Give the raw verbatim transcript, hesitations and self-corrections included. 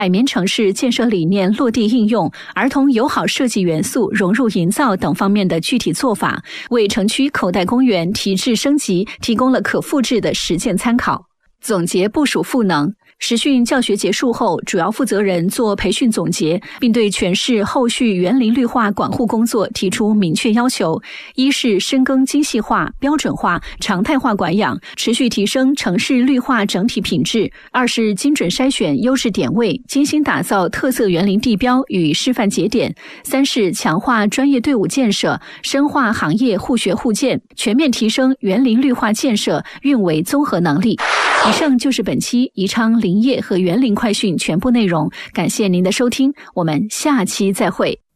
海绵城市建设理念落地应用、儿童友好设计元素融入营造等方面的具体做法，为城区口袋公园提质升级提供了可复制的实践参考。总结部署赋能。实训教学结束后，主要负责人做培训总结，并对全市后续园林绿化管护工作提出明确要求：一是深耕精细化、标准化、常态化管养，持续提升城市绿化整体品质；二是精准筛选优质点位，精心打造特色园林地标与示范节点；三是强化专业队伍建设，深化行业互学互鉴，全面提升园林绿化建设运维综合能力。以上就是本期宜昌林业和园林快讯全部内容，感谢您的收听，我们下期再会。